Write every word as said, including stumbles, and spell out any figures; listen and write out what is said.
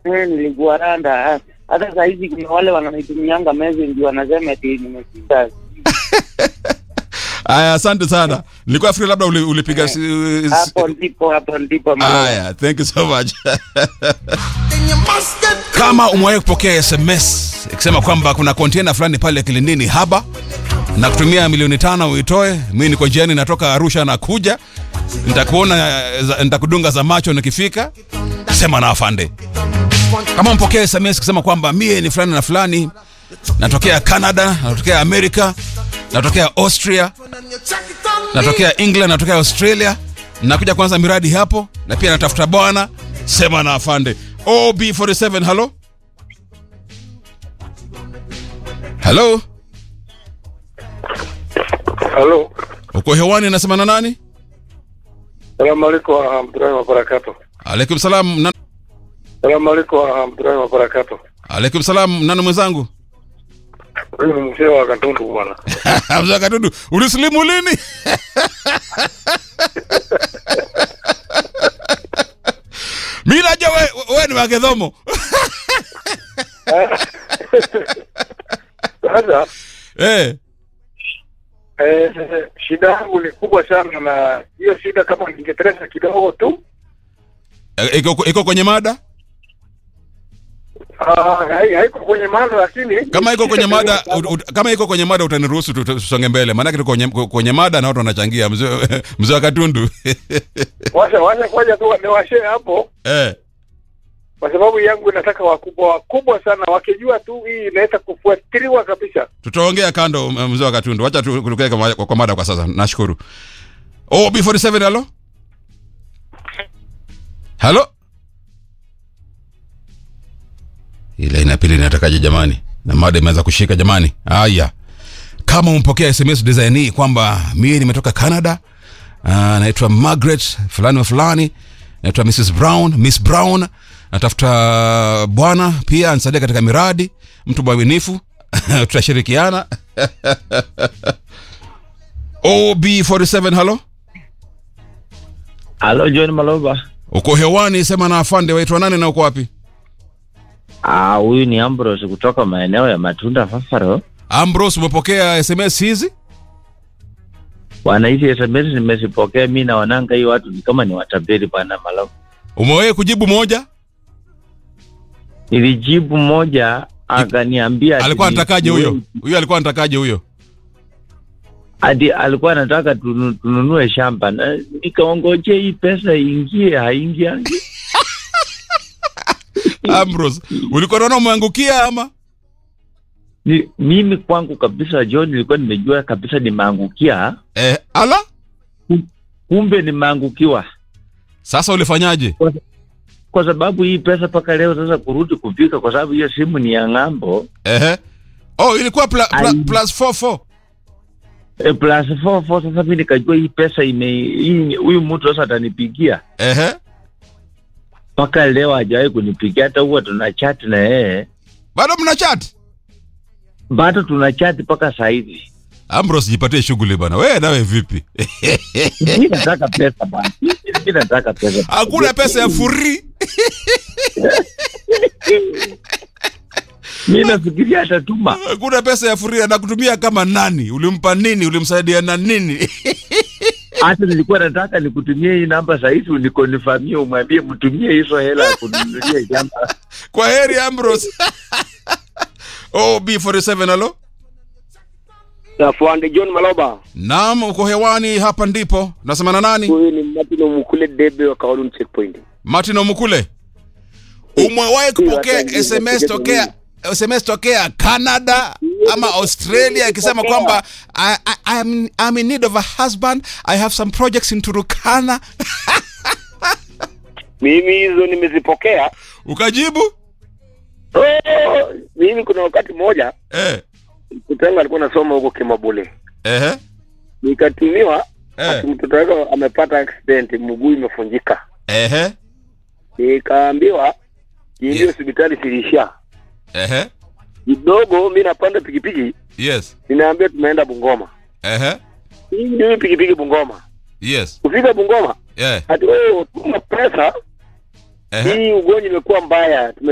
Eh, nilikuwa randa. Hata sasa hivi kuna wale wananitumianga message ndio wanasema eti nimeshinda. Aya, asante sana. Nilikuwa free labda ulipiga eh, hapo ndipo hapo ndipo mama. Aya, thank you so much. Kama umewahi kupokea S M S ikisema kwamba kuna container fulani pale Kilindini haba na kutumia milioni tano uitoe, mimi niko njiani natoka Arusha na kuja, nitakuona, nitakudunga za macho nikifika, sema na afande. Kama mpokea S M S kusema kwamba mie ni fulani na fulani, natokea Canada, natokea America, natokea Austria, natokea England, natokea Australia, nakuja kwanza miradi hapo na pia natafuta bwana, sema na afande. O B forty seven, hello? Hello? Hello. Uko hewani, nasema na nani? Salamu alaykum wa rahmatullahi wa barakatuh. Alaykum salam. Na... Salamu alaykum wa rahmatullahi wa barakatuh. Alaykum salam. Nani mwenzangu? Mimi ni mzee wa Katundu bwana. Mzee wa Katundu, ulislimu lini? Mimi najua wewe wewe ni wa Gedhomo. Sasa eh eh shida yangu ni kubwa sana, na hiyo shida kama ningeteresa kidogo tu. Iko iko kwenye mada? Ah, haiko kwenye mada, lakini kama iko kwenye mada ut, ut, kama iko kwenye mada utaniruhusu tusonge mbele, maana kitu kwenye kwenye mada na watu wanachangia. Mzee mzee wa Katundu. Washa washa kwaja tu niwashe hapo. Eh. Kwa sababu yangu inataka wakubwa wakubwa sana, wakijua tu hii inaweza kufuatiliwa kabisa. Tutaongea kando mzee wa Katundu. Acha tukuelekee kwa, kwa mada kwa sasa. Nashukuru. O B forty seven, hello? Hello? Ile ina pili inatakaje jamani? Na mada imeanza kushika jamani. Haya. Kama umpokea S M S design hii kwamba mimi nimetoka Canada, uh, naitwa Margaret fulani wa fulani, naitwa Missus Brown, Miss Brown, natafuta bwana pia anisaidie katika miradi, mtu mwaminifu, tutashirikiana. O B forty seven, hello? Hello John Maloba. Uko hewani, sema na afande. Waitwa nani na uko wapi? Ah, huyu ni Ambrose kutoka maeneo ya Matunda Fafaro. Ambrose, umepokea S M S hizi? Bwana, hizi S M S nimezipokea mimi, na wananga hii watu ni kama ni watapeli bwana Maloba. Umewahi kujibu moja? Nilijibu moja, akaniambia alikuwa anatakaje huyo? Huyo alikuwa anatakaje huyo? Hadi alikuwa anataka tununue shamba, na nikaongoje hii pesa ingie, haingia. Ambrose, ulikuwa unaona umeangukia ama? Ni mimi kwangu kabisa John, nilikuwa nimejua kabisa nimeangukia. Eh, ala? Kumbe nimeangukiwa. Sasa ulifanyaje? Kwa, kwa sababu hii pesa paka leo sasa kurudi kufika, kwa sababu hiyo simu ni ya ngambo. Ehe. Oh, ilikuwa pla, pla, plus four four. Eh, plus four four. Sasa mimi nikajua hii pesa ime huyu mtu sasa atanipigia. Ehe. Paka leo hajawahi kunipigia, hata huwa tuna chat na yeye. Bado mna chat? Bado tuna chat paka saa hizi. Ambrose, jipatie shughuli bana. Wewe nawe vipi? Mimi nataka pesa bana. Mimi nataka pesa. Hakuna pesa ya free. Mimi nafikiria atatuma. Hakuna pesa ya free, na kutumia kama nani? Ulimpa nini? Ulimsaidia na nini? Hata nilikuwa nataka nikutumie hii namba saa hizi unikonfirmie, umwambie mtumie hizo hela kununulia shamba. Kwa heri Ambrose. O B forty seven, hello? Afande John Maloba. Naam, uko hewani, hapa ndipo. Nasema na nani? Huyu ni Martin Omukule Debe wa Kaolun Checkpoint. Martin Omukule. Umewahi kupokea S M S tokea S M S tokea Canada ama Australia ikisema kwamba I, I, I'm, I'm in need of a husband, I have some projects in Turkana? Mimi hizo nimezipokea. Ukajibu? Oh, mimi kuna wakati mmoja eh mtoto alikuwa anasoma huko Kimabule. Ehe. Nikatumiwa eh ati mtoto wake amepata accident, mguu imefunjika. Ehe. Nikaambiwa ndio hospitali silisha. Ehe. Kidogo mimi napanda pikipiki. Yes. Ninaambia tumeenda Bungoma. Ehe. Hii ndio pikipiki Bungoma. Yes. Kufika Bungoma. Yeah. Ati wewe tuma pesa. Ehe. Hii ugonjwa imekuwa mbaya.